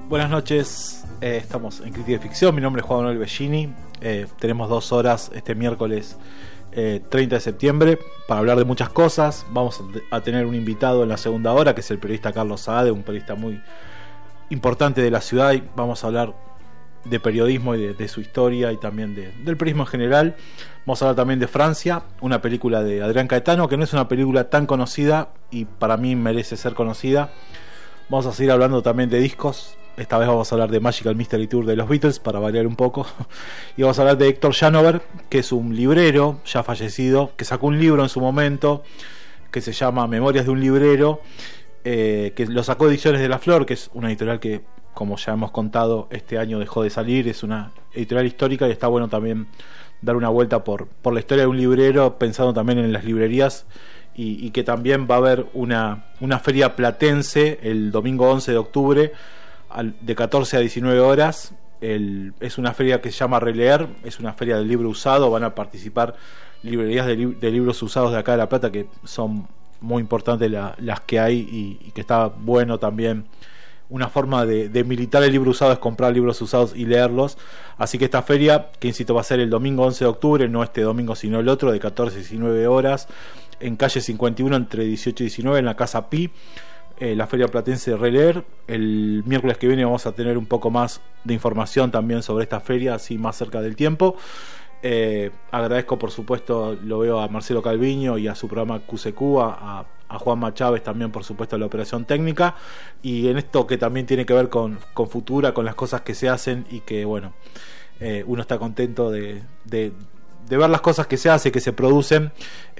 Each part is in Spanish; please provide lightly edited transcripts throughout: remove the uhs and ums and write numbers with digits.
Buenas noches, estamos en Crítica de Ficción. Mi nombre es Juan Manuel Bellini. Tenemos 2 horas este miércoles 30 de septiembre para hablar de muchas cosas. Vamos a tener un invitado en la segunda hora, que es el periodista Carlos Saade, un periodista muy importante de la ciudad, y vamos a hablar de periodismo y de su historia, y también del periodismo en general. Vamos a hablar también de Francia, una película de Adrián Caetano, que no es una película tan conocida y para mí merece ser conocida. Vamos a seguir hablando también de discos. Esta vez vamos a hablar de Magical Mystery Tour de los Beatles, para variar un poco. Y vamos a hablar de Héctor Janover, que es un librero ya fallecido, que sacó un libro en su momento que se llama Memorias de un librero, que lo sacó Ediciones de la Flor, que es una editorial que, como ya hemos contado, este año dejó de salir. Es una editorial histórica y está bueno también dar una vuelta por la historia de un librero, pensando también en las librerías, y que también va a haber una feria platense el domingo 11 de octubre de 14 a 19 horas. Es una feria que se llama Releer, es una feria del libro usado. Van a participar librerías de libros usados de acá de La Plata, que son muy importantes las que hay, y que está bueno también. Una forma de militar el libro usado es comprar libros usados y leerlos. Así que esta feria, que insisto, va a ser el domingo 11 de octubre, no este domingo sino el otro, de 14 a 19 horas, en calle 51 entre 18 y 19, en la Casa Pi. La feria platense de Releer. El miércoles que viene vamos a tener un poco más de información también sobre esta feria, así más cerca del tiempo. Agradezco, por supuesto, lo veo a Marcelo Calviño y a su programa QCQ, a Juanma Chávez también, por supuesto, a la operación técnica, y en esto que también tiene que ver con Futura, con las cosas que se hacen, y que bueno, uno está contento de ver las cosas que se hacen, que se producen.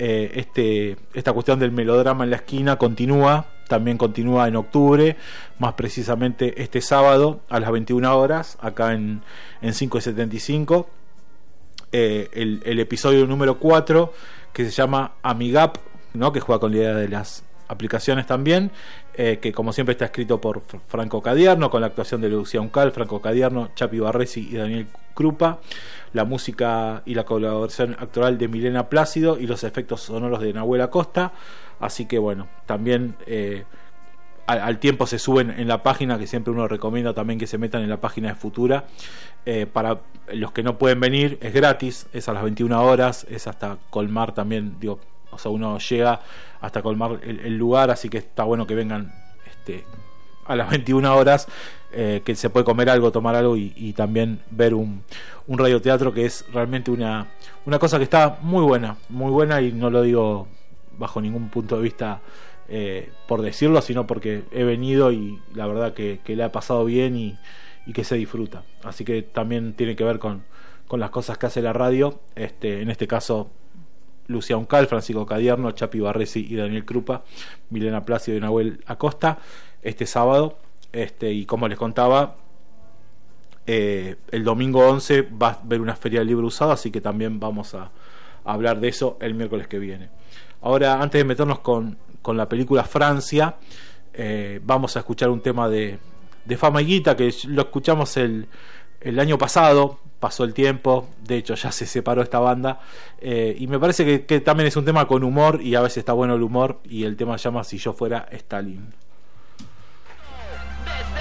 Esta cuestión del melodrama en la esquina también continúa en octubre, más precisamente este sábado a las 21 horas, acá en 5 y 75. El episodio número 4, que se llama Amigap, ¿no? Que juega con la idea de las aplicaciones también, que como siempre está escrito por Franco Cadierno, con la actuación de Lucía Uncal, Franco Cadierno, Chapi Barresi y Daniel Krupa, la música y la colaboración actoral de Milena Plácido, y los efectos sonoros de Nahuel Acosta. Así que bueno, también al tiempo se suben en la página, que siempre uno recomienda también que se metan en la página de Futura. Para los que no pueden venir, es gratis, es a las 21 horas, es hasta colmar también, digo, o sea, uno llega hasta colmar el lugar, así que está bueno que vengan a las 21 horas, que se puede comer algo, tomar algo, y también ver un radioteatro, que es realmente una cosa que está muy buena, y no lo digo bajo ningún punto de vista por decirlo, sino porque he venido y la verdad que le ha pasado bien, y que se disfruta. Así que también tiene que ver con las cosas que hace la radio, en este caso Lucía Uncal, Francisco Cadierno, Chapi Barresi y Daniel Krupa, Milena Plácido y Nahuel Acosta, este sábado. Y como les contaba, el domingo 11 va a haber una feria del libro usado, así que también vamos a hablar de eso el miércoles que viene. Ahora, antes de meternos con la película Francia, vamos a escuchar un tema de Fama y Guita, que lo escuchamos el año pasado. Pasó el tiempo, de hecho ya se separó esta banda, y me parece que también es un tema con humor, y a veces está bueno el humor, y el tema se llama Si yo fuera Stalin.